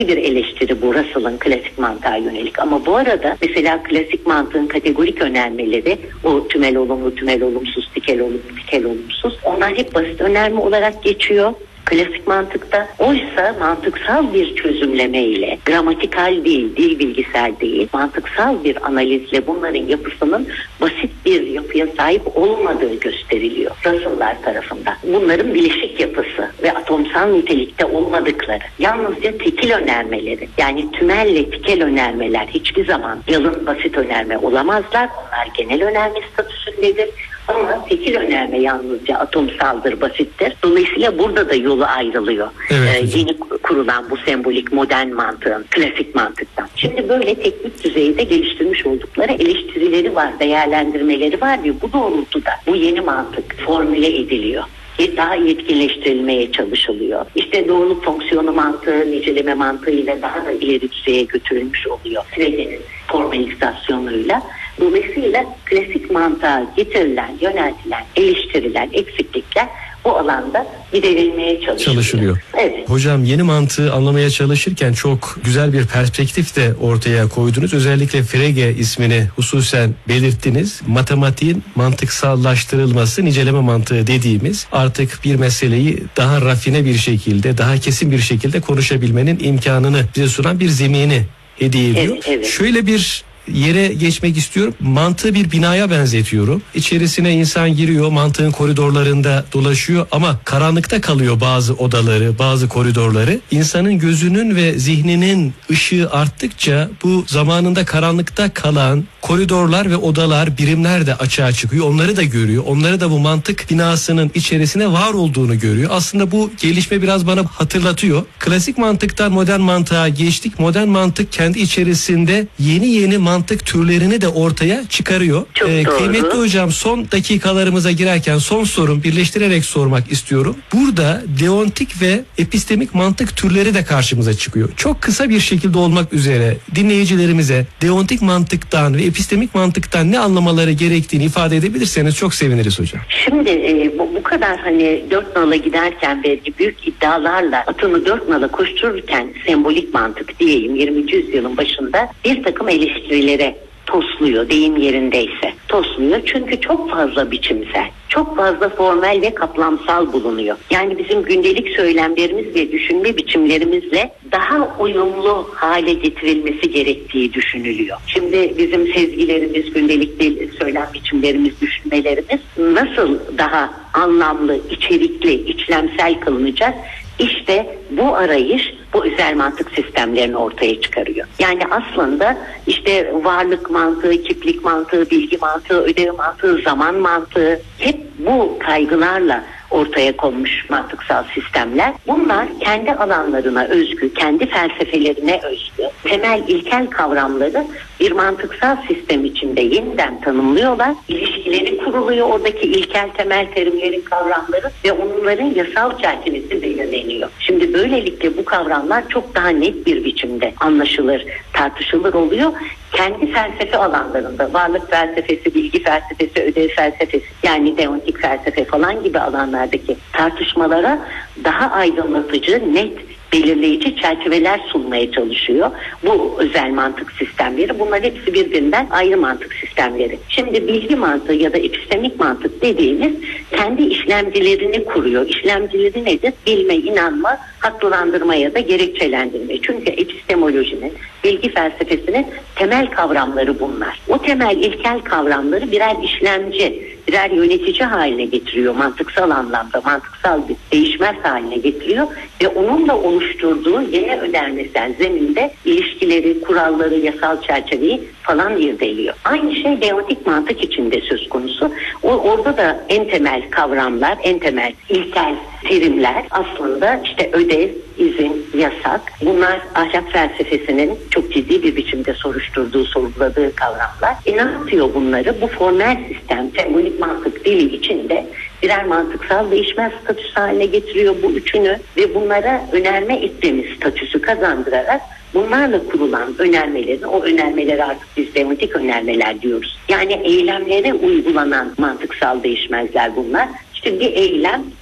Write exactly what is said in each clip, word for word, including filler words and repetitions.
bir eleştiri bu Russell'ın klasik mantığa yönelik. Ama bu arada mesela klasik mantığın kategorik önermeleri, o tümel olumlu, tümel olumsuz, tikel olumlu, tikel olumsuz, onlar hep basit önerme olarak geçiyor klasik mantıkta. Oysa mantıksal bir çözümleme ile, gramatikal değil, dil bilgisel değil, mantıksal bir analizle bunların yapısının basit bir yapıya sahip olmadığı gösteriliyor Russell'lar tarafından. Bunların bileşik yapısı ve atomsal nitelikte olmadıkları, yalnızca tekil önermeleri, yani tümelle tikel önermeler hiçbir zaman yalın basit önerme olamazlar. Onlar genel önerme statüsündedir. Ama tekil önerme yalnızca atomsaldır, basittir. Dolayısıyla burada da yolu ayrılıyor. Evet, ee, yeni kurulan bu sembolik modern mantığın klasik mantıktan. Şimdi böyle teknik düzeyde geliştirmiş oldukları eleştirileri var, değerlendirmeleri var ve bu doğrultuda bu yeni mantık formüle ediliyor. Daha yetkinleştirilmeye çalışılıyor. İşte doğruluk fonksiyonu mantığı, niceleme mantığıyla daha da ileri düzeye götürülmüş oluyor. Frege'nin formalizasyonuyla. Dolayısıyla klasik mantığa getirilen, yöneltilen, eleştirilen eksiklikler bu alanda giderilmeye çalışılıyor. Çalışılıyor. Evet. Hocam, yeni mantığı anlamaya çalışırken çok güzel bir perspektif de ortaya koydunuz. Özellikle Frege ismini hususen belirttiniz. Matematiğin mantıksallaştırılması, niceleme mantığı dediğimiz, artık bir meseleyi daha rafine bir şekilde, daha kesin bir şekilde konuşabilmenin imkanını bize sunan bir zemini hediye ediyor. Evet, evet. Şöyle bir yere geçmek istiyorum. Mantığı bir binaya benzetiyorum. İçerisine insan giriyor, mantığın koridorlarında dolaşıyor ama karanlıkta kalıyor bazı odaları, bazı koridorları. İnsanın gözünün ve zihninin ışığı arttıkça bu zamanında karanlıkta kalan koridorlar ve odalar, birimler de açığa çıkıyor. Onları da görüyor. Onları da bu mantık binasının içerisine var olduğunu görüyor. Aslında bu gelişme biraz bana hatırlatıyor. Klasik mantıktan modern mantığa geçtik. Modern mantık kendi içerisinde yeni yeni mantık türlerini de ortaya çıkarıyor. Çok ee, doğru. Kıymetli hocam, son dakikalarımıza girerken son sorum, birleştirerek sormak istiyorum. Burada deontik ve epistemik mantık türleri de karşımıza çıkıyor. Çok kısa bir şekilde olmak üzere dinleyicilerimize deontik mantıktan ve epistemik mantıktan ne anlamaları gerektiğini ifade edebilirseniz çok seviniriz hocam. Şimdi e, bu, bu kadar hani dört nala giderken ve büyük iddialarla atını dört nala koştururken sembolik mantık diyeyim yirminci yüzyılın başında bir takım eleştirilere tosluyor, deyim yerindeyse tosluyor. Çünkü çok fazla biçimsel, çok fazla formel ve kaplamsal bulunuyor. Yani bizim gündelik söylemlerimiz ve düşünme biçimlerimizle daha uyumlu hale getirilmesi gerektiği düşünülüyor. Şimdi bizim sezgilerimiz, gündelik söylem biçimlerimiz, düşünmelerimiz nasıl daha anlamlı, içerikli, içlemsel kılınacak? İşte bu arayış bu özel mantık sistemlerini ortaya çıkarıyor. Yani aslında işte varlık mantığı, kiplik mantığı, bilgi mantığı, ödev mantığı, zaman mantığı, hep bu kaygılarla ortaya konmuş mantıksal sistemler. Bunlar kendi alanlarına özgü, kendi felsefelerine özgü temel ilkel kavramları bir mantıksal sistem içinde yeniden tanımlıyorlar. İlişkileri kuruluyor, oradaki ilkel temel terimlerin, kavramları ve onların yasal çerçevesi belirleniyor. Şimdi böylelikle bu kavramlar çok daha net bir biçimde anlaşılır, tartışılır oluyor. Kendi felsefe alanlarında, varlık felsefesi, bilgi felsefesi, ödev felsefesi, yani deontik felsefe falan gibi alanlardaki tartışmalara daha aydınlatıcı, net, belirleyici çerçeveler sunmaya çalışıyor bu özel mantık sistemleri. Bunlar hepsi birbirinden ayrı mantık sistemleri. Şimdi bilgi mantığı ya da epistemik mantık dediğimiz kendi işlemcilerini kuruyor. İşlemcileri nedir? Bilme, inanma, haklılandırma ya da gerekçelendirme. Çünkü epistemolojinin, bilgi felsefesinin temel kavramları bunlar. O temel ilkel kavramları birer işlemci, birer yönetici haline getiriyor. Mantıksal anlamda, mantıksal bir değişmez haline getiriyor ve onunla oluşturduğu yeni önermesel zeminde ilişkileri, kuralları, yasal çerçeveyi falan irdeliyor. Aynı şey deontik mantık içinde söz konusu. O, orada da en temel kavramlar, en temel ilkel terimler aslında işte ödev, izin, yasak. Bunlar ahlak felsefesinin çok ciddi bir biçimde soruşturduğu, sorguladığı kavramlar. E ne yapıyor bunları? Bu formel sistem, sembolik mantık dili içinde birer mantıksal değişmez statüsü haline getiriyor bu üçünü ve bunlara önerme iklimi statüsü kazandırarak bunlarla kurulan önermelerin, o önermeleri artık biz deontik önermeler diyoruz. Yani eylemlere uygulanan mantıksal değişmezler bunlar. İşte bir eylem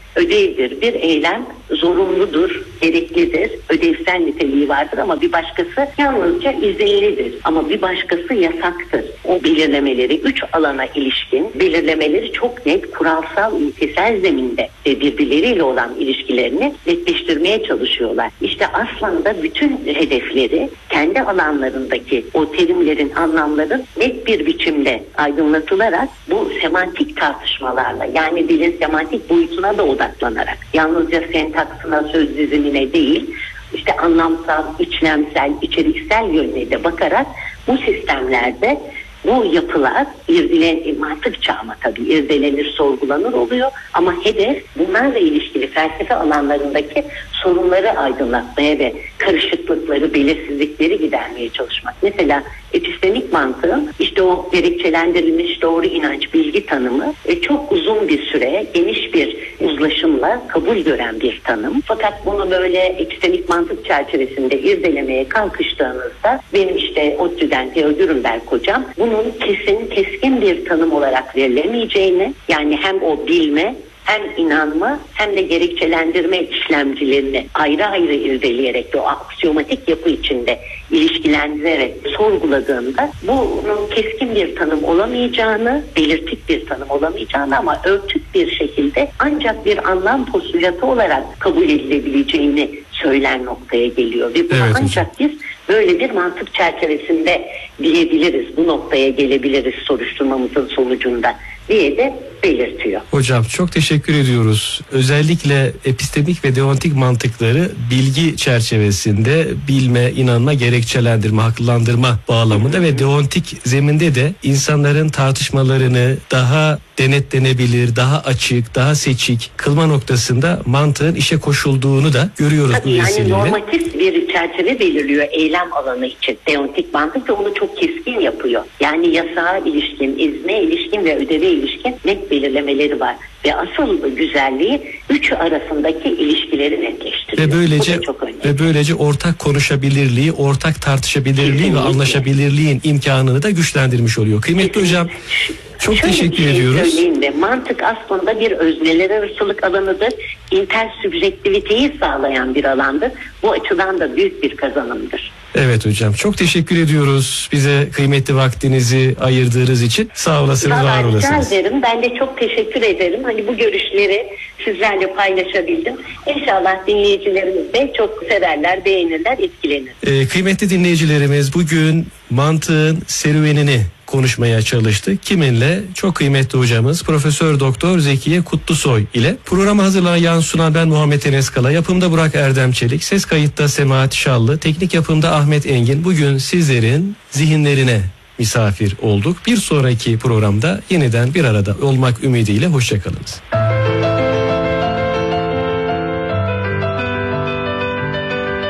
ödevdir. Bir eylem zorunludur, gereklidir, ödevsel niteliği vardır ama bir başkası yalnızca izinlidir. Ama bir başkası yasaktır. O belirlemeleri, üç alana ilişkin belirlemeleri çok net, kuralsal, ilkesel zeminde ve birbirleriyle olan ilişkilerini netleştirmeye çalışıyorlar. İşte aslında bütün hedefleri kendi alanlarındaki o terimlerin, anlamların net bir biçimde aydınlatılarak bu semantik tartışmalarla, yani dilin semantik boyutuna da odaklanarak, yalnızca sentaksına, söz dizimine değil, işte anlamsal, içlemsel, içeriksel yönüne de bakarak bu sistemlerde bu yapılar irdelen, mantık çağıma tabii irdelenir, sorgulanır oluyor ama hedef bunlarla ilişkili felsefe alanlarındaki sorunları aydınlatmaya ve karışıklıkları, belirsizlikleri gidermeye çalışmak. Mesela epistemik mantığın işte o gerekçelendirilmiş doğru inanç, bilgi tanımı e, çok uzun bir süre geniş bir uzlaşımla kabul gören bir tanım. Fakat bunu böyle epistemik mantık çerçevesinde irdelemeye kalkıştığınızda benim işte ODTÜ'den Theo Dürrenberg hocam bunun kesin, keskin bir tanım olarak verilemeyeceğini, yani hem o bilme, hem inanma hem de gerekçelendirme işlemcilerini ayrı ayrı irdeleyerek ve o aksiyomatik yapı içinde ilişkilendirerek sorguladığında bunun keskin bir tanım olamayacağını, belirtik bir tanım olamayacağını ama örtük bir şekilde ancak bir anlam postulatı olarak kabul edilebileceğini söyler noktaya geliyor. Ve bunu evet, ancak biz böyle bir mantık çerçevesinde diyebiliriz, bu noktaya gelebiliriz soruşturmamızın sonucunda diye de belirtiyor. Hocam çok teşekkür ediyoruz. Özellikle epistemik ve deontik mantıkları bilgi çerçevesinde bilme, inanma, gerekçelendirme, haklılandırma bağlamında ve deontik zeminde de insanların tartışmalarını daha denetlenebilir, daha açık, daha seçik kılma noktasında mantığın işe koşulduğunu da görüyoruz Tabii bu vesileyle. Yani normatif bir çerçeve belirliyor eylem alanı için. Deontik mantık da onu çok keskin yapıyor. Yani yasağa ilişkin, izne ilişkin ve ödeve ilişkin net belirlemeleri var. Ve asıl güzelliği üçü arasındaki ilişkileri netleştiriyor. Ve böylece ve böylece ortak konuşabilirliği, ortak tartışabilirliği Kesinlikle. ve anlaşabilirliğin imkanını da güçlendirmiş oluyor. Kıymetli Kesinlikle. hocam, çok Şöyle teşekkür bir şey ediyoruz. De, mantık aslında bir özneler arasılık alanıdır. İntersübjektiviteyi sağlayan bir alandır. Bu açıdan da büyük bir kazanımdır. Evet hocam, çok teşekkür ediyoruz bize kıymetli vaktinizi ayırdığınız için. Sağ olasınız, Vallahi var olasınız. Rica ederim. Ben de çok teşekkür ederim. Hani bu görüşleri sizlerle paylaşabildim. İnşallah dinleyicilerimiz de çok severler, beğenirler, etkilenir. Ee, kıymetli dinleyicilerimiz, bugün mantığın serüvenini konuşmaya çalıştık. Kiminle? Çok kıymetli hocamız Profesör Doktor Zekiye Kutlusoy ile. Programı hazırlayan sunan ben Muhammed Enes Kala. Yapımda Burak Erdem Çelik, ses kayıtta Semahat Şallı, teknik yapımda Ahmet Engin. Bugün sizlerin zihinlerine misafir olduk. Bir sonraki programda yeniden bir arada olmak ümidiyle hoşçakalınız.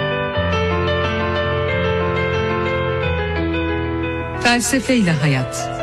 Felsefeyle hayat.